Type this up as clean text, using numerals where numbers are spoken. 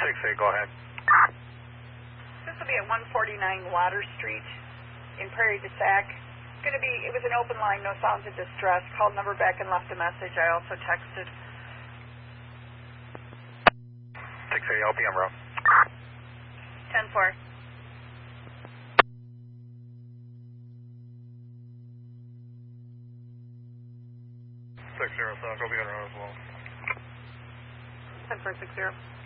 6-8, go ahead. This will be at 149 Water Street in Prairie du Sac. It was an open line, no sounds of distress. Called number back and left a message. I also texted. 6-8, LPM row. 10-4. 6-0, South, go be on as well. 10-4, 6-0.